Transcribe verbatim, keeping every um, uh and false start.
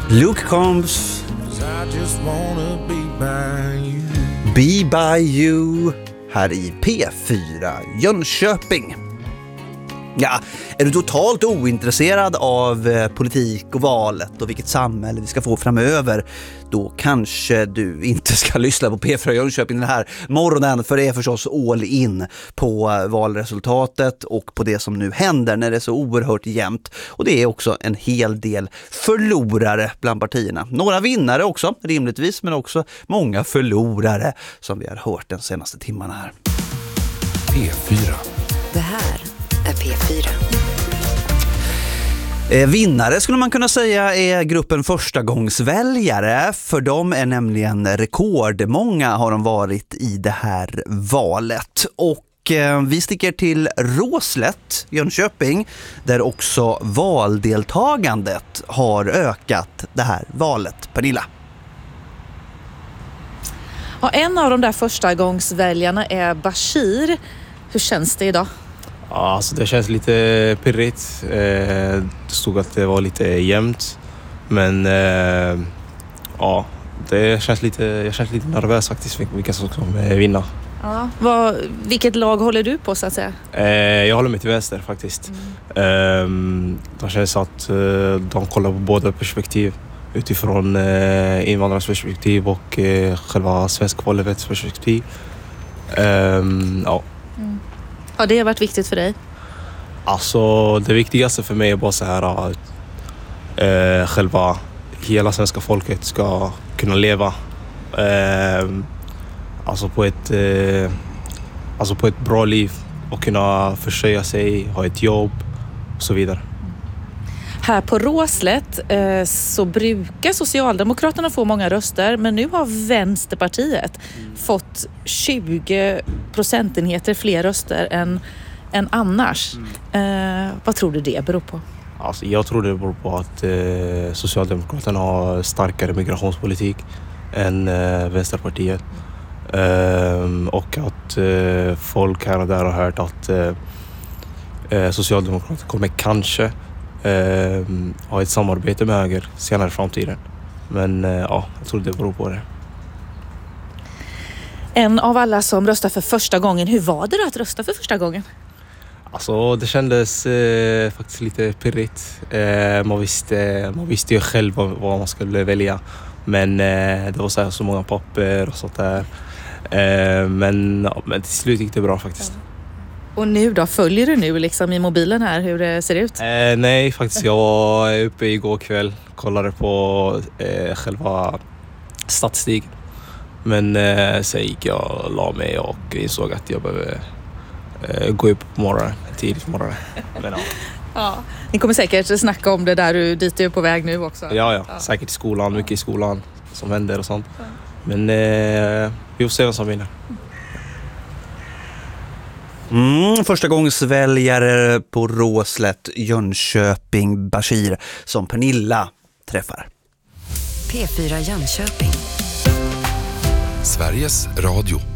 Luke Combs, Be By You, här i P fyra Jönköping. Ja, är du totalt ointresserad av eh, politik och valet och vilket samhälle vi ska få framöver, då kanske du inte ska lyssna på P fyra Jönköping den här morgonen, för det är förstås all in på eh, valresultatet och på det som nu händer när det är så oerhört jämnt. Och det är också en hel del förlorare bland partierna. Några vinnare också, rimligtvis, men också många förlorare som vi har hört den senaste timmarna här. P fyra. Det här är P fyra. Eh, vinnare skulle man kunna säga är gruppen förstagångsväljare. För dem är nämligen rekordmånga har de varit i det här valet. Och eh, vi sticker till Råslätt, Jönköping, där också valdeltagandet har ökat det här valet. Pernilla. Ja, en av de där förstagångsväljarna är Bashir. Hur känns det idag? Ja, alltså det känns lite pirrigt. Det stod att det var lite jämnt. Men ja, det känns lite, jag känns lite nervös faktiskt vilka som kommer vinna. Ja. Vad, vilket lag håller du på så att säga? Jag håller mig till vänster faktiskt. Mm. Det känns att de kollar på båda perspektiv. Utifrån invandrarnas perspektiv och själva svenska folkets perspektiv. Ja. Mm. Har det varit viktigt för dig? Alltså det viktigaste för mig är bara så här att eh, själva hela svenska folket ska kunna leva eh, alltså på ett eh, alltså på ett bra liv och kunna försörja sig, ha ett jobb och så vidare. Här på Råslätt eh, så brukar Socialdemokraterna få många röster, men nu har Vänsterpartiet mm. fått tjugo procentenheter fler röster än, än annars. Mm. Eh, vad tror du det beror på? Alltså, jag tror det beror på att eh, Socialdemokraterna har starkare migrationspolitik än eh, Vänsterpartiet. Eh, och att eh, folk här och där har hört att eh, Socialdemokraterna kommer kanske Uh, ha ett samarbete med höger senare i framtiden. Men uh, ja, jag tror det beror på det. En av alla som röstar för första gången, hur var det då att rösta för första gången? Alltså det kändes uh, faktiskt lite pirrigt. Uh, man, visste, man visste ju själv vad, vad man skulle välja. Men uh, det var så, här, så många papper och sånt där. Uh, men, ja, men till slut gick det bra faktiskt. Ja. Och nu då, följer du nu liksom i mobilen här hur det ser ut? Eh, nej, faktiskt. Jag var uppe igår kväll, kollade på eh, själva statistik. Men eh, sen gick jag och la mig och insåg att jag behöver eh, gå upp på morgonen, tidigt på morgonen. Men, ja. Ja. Ni kommer säkert snacka om det där du, dit du är på väg nu också. Ja, ja. ja. Säkert i skolan, mycket i skolan som händer och sånt. Ja. Men eh, vi får se vem som vinner. Mm, första gångsväljare på Råslätt, Jönköping, Bashir, som Pernilla träffar. P fyra Jönköping. Sveriges Radio.